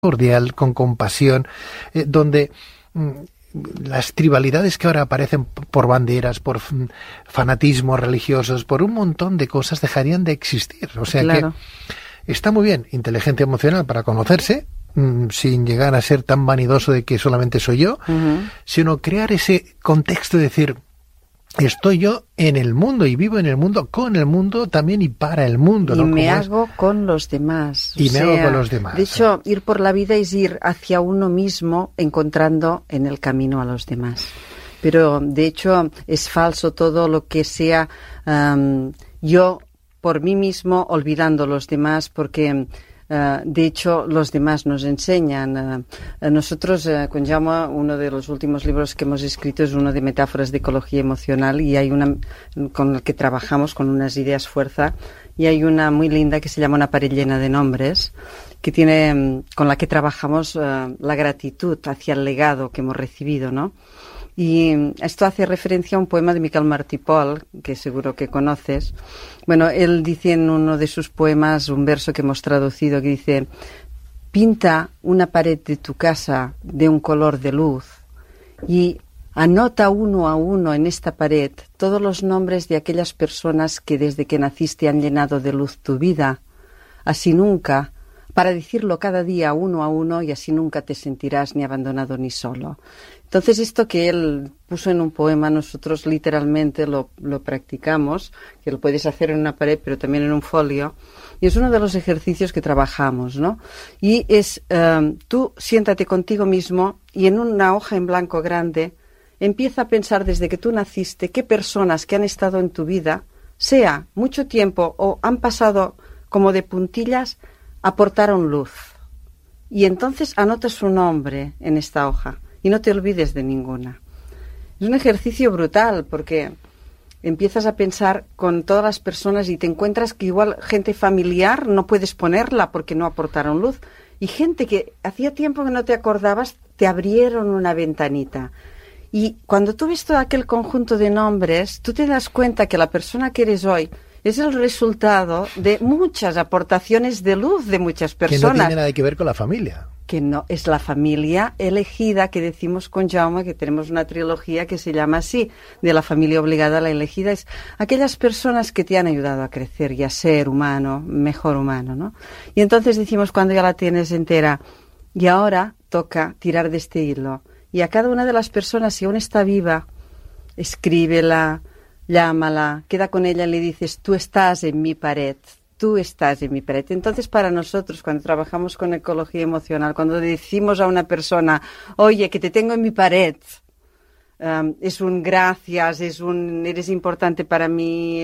cordial, con compasión, donde las tribalidades que ahora aparecen por banderas, por fanatismos religiosos, por un montón de cosas dejarían de existir. O sea que está muy bien inteligencia emocional para conocerse, sin llegar a ser tan vanidoso de que solamente soy yo, sino crear ese contexto de decir, estoy yo en el mundo y vivo en el mundo, con el mundo también y para el mundo. Y ¿no? me hago con los demás. Y me hago con los demás. De hecho, ir por la vida es ir hacia uno mismo, encontrando en el camino a los demás. Pero, de hecho, es falso todo lo que sea yo por mí mismo, olvidando los demás, porque... de hecho, los demás nos enseñan. Nosotros, con Jaume, uno de los últimos libros que hemos escrito es uno de metáforas de ecología emocional, y hay una con el que trabajamos con unas ideas fuerza, y hay una muy linda que se llama Una pared llena de nombres, que tiene, con la que trabajamos la gratitud hacia el legado que hemos recibido, ¿no? Y esto hace referencia a un poema de Miquel Martí i Pol, que seguro que conoces. Bueno, él dice en uno de sus poemas un verso que hemos traducido que dice: pinta una pared de tu casa de un color de luz y anota uno a uno en esta pared todos los nombres de aquellas personas que desde que naciste han llenado de luz tu vida. Así nunca, para decirlo cada día uno a uno, y así nunca te sentirás ni abandonado ni solo. Entonces, esto que él puso en un poema, nosotros literalmente lo practicamos, que lo puedes hacer en una pared, pero también en un folio, y es uno de los ejercicios que trabajamos, ¿no? Y es, tú siéntate contigo mismo y en una hoja en blanco grande, empieza a pensar desde que tú naciste qué personas que han estado en tu vida, sea mucho tiempo o han pasado como de puntillas, aportaron luz. Y entonces anota su nombre en esta hoja. Y no te olvides de ninguna. Es un ejercicio brutal porque empiezas a pensar con todas las personas y te encuentras que igual gente familiar no puedes ponerla porque no aportaron luz. Y gente que hacía tiempo que no te acordabas, te abrieron una ventanita. Y cuando tú ves todo aquel conjunto de nombres, tú te das cuenta que la persona que eres hoy es el resultado de muchas aportaciones de luz de muchas personas. Que no tiene nada que ver con la familia. Que no, es la familia elegida, que decimos con Jaume, que tenemos una trilogía que se llama así, de la familia obligada a la elegida. Es aquellas personas que te han ayudado a crecer y a ser humano, mejor humano, ¿no? Y entonces decimos, cuando ya la tienes entera, y ahora toca tirar de este hilo. Y a cada una de las personas, si aún está viva, escríbela, llámala, queda con ella y le dices, tú estás en mi pared. Tú estás en mi pared. Entonces, para nosotros, cuando trabajamos con ecología emocional, cuando decimos a una persona, oye, que te tengo en mi pared, es un gracias, eres importante para mí,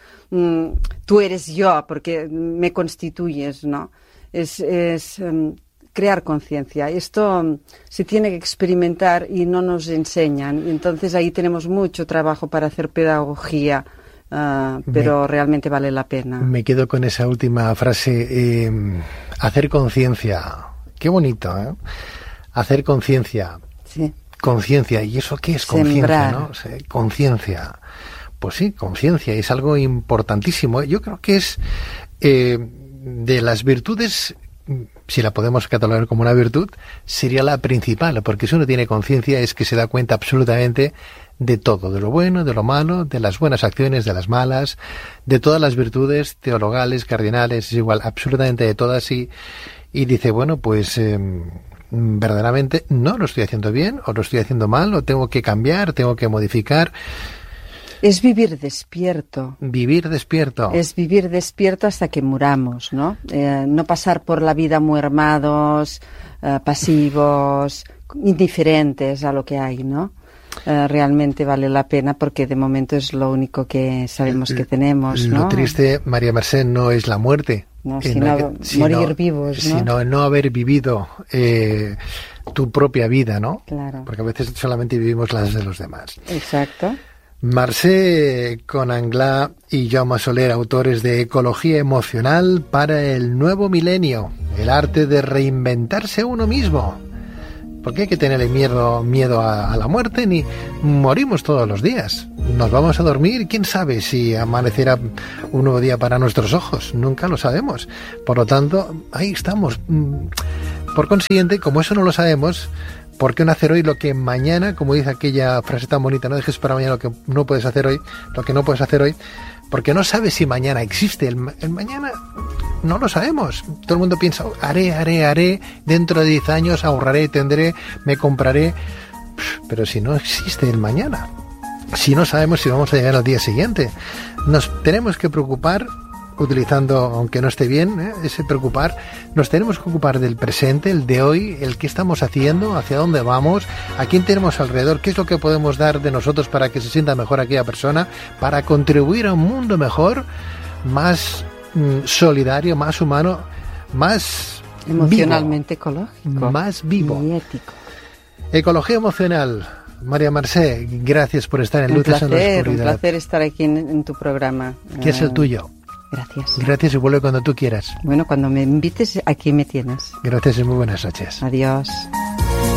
tú eres yo, porque me constituyes, ¿no? Es crear conciencia. Esto se tiene que experimentar y no nos enseñan. Entonces, ahí tenemos mucho trabajo para hacer pedagogía. Pero realmente vale la pena. Me quedo con esa última frase, hacer conciencia. Qué bonito, ¿eh? Hacer conciencia. Sí. Conciencia. ¿Y eso qué es conciencia, no? Conciencia. Pues sí, conciencia. Es algo importantísimo. Yo creo que es de las virtudes, si la podemos catalogar como una virtud, sería la principal, porque si uno tiene conciencia es que se da cuenta absolutamente de todo, de lo bueno, de lo malo, de las buenas acciones, de las malas, de todas las virtudes teologales, cardinales, es igual, absolutamente de todas, y dice, bueno, pues verdaderamente no lo estoy haciendo bien, o lo estoy haciendo mal, o tengo que cambiar, tengo que modificar. Es vivir despierto. Vivir despierto. Es vivir despierto hasta que muramos, ¿no? No pasar por la vida muermados, pasivos, indiferentes a lo que hay, ¿no? Realmente vale la pena porque de momento es lo único que sabemos que tenemos, ¿no? Lo triste, María Mercè, no es la muerte, no, sino morir vivos, ¿no? Sino no haber vivido tu propia vida, ¿no? Claro. Porque a veces solamente vivimos las de los demás. Exacto. Mercè Conanglà y Jaume Soler, autores de Ecología Emocional para el Nuevo Milenio, el arte de reinventarse uno mismo. ¿Por qué hay que tenerle miedo a la muerte? Ni morimos todos los días. Nos vamos a dormir, quién sabe si amanecerá un nuevo día para nuestros ojos. Nunca lo sabemos. Por lo tanto, ahí estamos. Por consiguiente, como eso no lo sabemos, ¿por qué no hacer hoy lo que mañana, como dice aquella frase tan bonita, no dejes para mañana lo que no puedes hacer hoy, lo que no puedes hacer hoy, porque no sabes si mañana existe, el mañana no lo sabemos. Todo el mundo piensa, haré, dentro de 10 años ahorraré, tendré, me compraré, pero si no existe el mañana, si no sabemos si vamos a llegar al día siguiente, nos tenemos que preocupar, utilizando, aunque no esté bien, ese preocupar, nos tenemos que ocupar del presente, el de hoy, el que estamos haciendo, hacia dónde vamos, a quién tenemos alrededor, qué es lo que podemos dar de nosotros para que se sienta mejor aquella persona, para contribuir a un mundo mejor, más solidario, más humano, más emocionalmente vivo, ecológico, más vivo y ético. Ecología emocional. María Mercè, gracias por estar en Luces en la Oscuridad. Un placer estar aquí en tu programa. ¿Qué es el tuyo? Gracias. Gracias y vuelve cuando tú quieras. Bueno, cuando me invites, aquí me tienes. Gracias y muy buenas noches. Adiós.